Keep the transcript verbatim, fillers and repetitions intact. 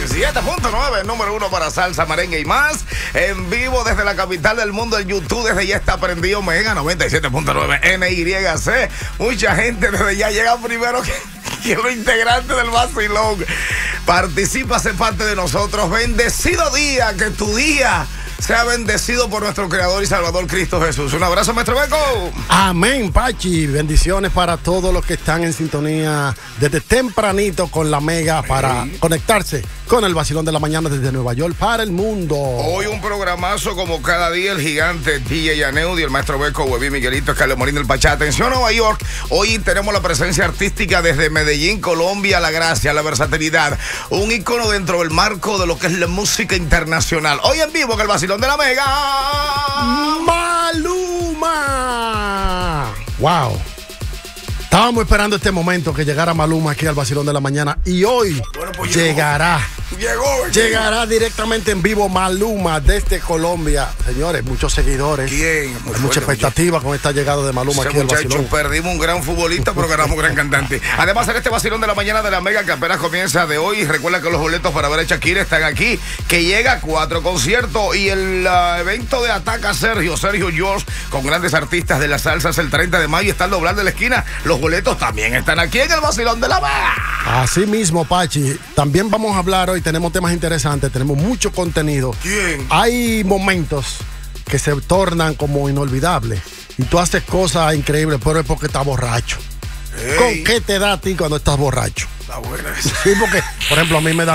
y siete punto nueve, número uno para salsa, merengue y más. En vivo desde la capital del mundo, el YouTube desde ya está prendido. Mega noventa y siete punto nueve N Y C. Mucha gente desde ya llega primero que, que los integrantes del vacilón. Participa, sé parte de nosotros. Bendecido día, que tu día sea bendecido por nuestro Creador y Salvador Cristo Jesús. Un abrazo, maestro Beco. Amén, Pachi. Bendiciones para todos los que están en sintonía desde tempranito con la Mega para sí. conectarse con el vacilón de la mañana desde Nueva York para el mundo. Hoy un programazo como cada día, el gigante D J Aneudi, el maestro Beco, Hueví, Miguelito, Carlos Morín del Pachá. Atención, Nueva York. Hoy tenemos la presencia artística desde Medellín, Colombia, la gracia, la versatilidad. Un ícono dentro del marco de lo que es la música internacional. Hoy en vivo en el vacilón de la Mega. Maluma. Wow. Estábamos esperando este momento que llegara Maluma aquí al vacilón de la mañana y hoy bueno, pues llegará. Llegó, llegará llegó. directamente en vivo Maluma desde Colombia. Señores, muchos seguidores. ¿Quién? Hay fuerte, mucha expectativa muchacho. con esta llegada de Maluma Ese aquí al vacilón. Perdimos un gran futbolista, pero ganamos un gran cantante. Además, en este vacilón de la mañana de la Mega, que apenas comienza de hoy, recuerda que los boletos para ver a Shakira están aquí, que llega a cuatro conciertos y el uh, evento de Ataca Sergio, Sergio George, con grandes artistas de la salsa, es el treinta de mayo, está el doblar de la esquina. Los boletos también están aquí en el vacilón de la Mega. Así mismo, Pachi. También vamos a hablar hoy, tenemos temas interesantes, tenemos mucho contenido. ¿Quién? Hay momentos que se tornan como inolvidables y tú haces cosas increíbles, pero es porque estás borracho. Ey. ¿Con qué te da a ti cuando estás borracho? Está buena esa. Sí, porque, por ejemplo, a mí me da